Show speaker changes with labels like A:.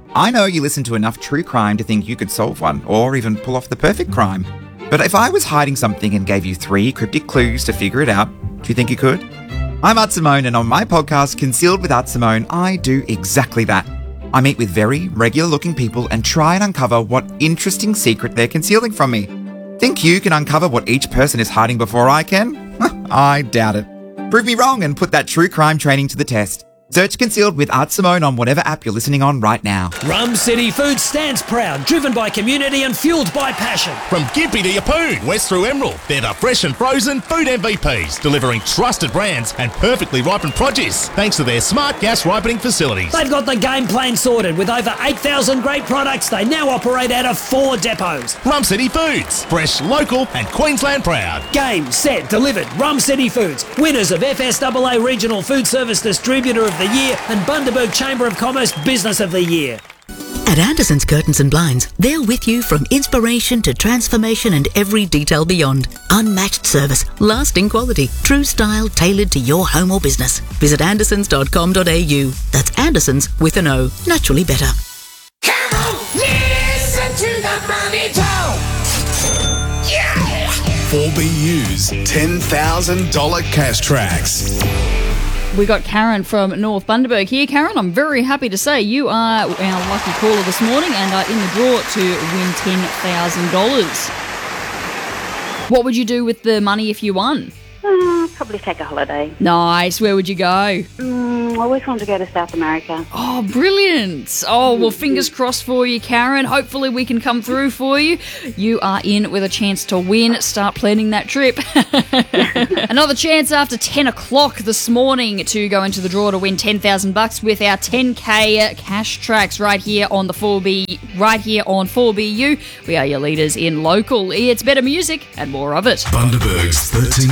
A: I know you listen to enough true crime to think you could solve one, or even pull off the perfect crime. But if I was hiding something and gave you 3 cryptic clues to figure it out, do you think you could? I'm Art Simone, and on my podcast, Concealed with Art Simone, I do exactly that. I meet with very regular-looking people and try and uncover what interesting secret they're concealing from me. Think you can uncover what each person is hiding before I can? I doubt it. Prove me wrong and put that true crime training to the test. Search Concealed with Art Simone on whatever app you're listening on right now.
B: Rum City Foods stands proud, driven by community and fueled by passion.
C: From Gympie to Yeppoon, west through Emerald, they're the fresh and frozen food MVPs, delivering trusted brands and perfectly ripened produce, thanks to their smart gas ripening facilities.
B: They've got the game plan sorted. With over 8,000 great products, they now operate out of 4 depots.
C: Rum City Foods, fresh, local and Queensland proud.
B: Game, set, delivered. Rum City Foods, winners of FSAA Regional Food Service Distributor of the Year and Bundaberg Chamber of Commerce Business of the Year.
D: At Anderson's Curtains and Blinds, they're with you from inspiration to transformation and every detail beyond. Unmatched service, lasting quality, true style tailored to your home or business. Visit andersons.com.au. That's Andersons with an O. Naturally better.
E: Come on, listen to the Money Talk. Yeah!
F: 4BU's $10,000 cash tracks.
G: We got Karen from North Bundaberg here. Karen, I'm very happy to say you are our lucky caller this morning and are in the draw to win $10,000. What would you do with the money if you won?
H: Probably take a holiday.
G: Nice. Where would you go?
H: I always wanted to go to South America.
G: Oh, brilliant. Oh, well, fingers crossed for you, Karen. Hopefully we can come through for you. You are in with a chance to win. Start planning that trip. Another chance after 10 o'clock this morning to go into the draw to win $10,000 with our 10K cash tracks right here on the 4BU. We are your leaders in local. It's better music and more of it.
F: Bundaberg's 13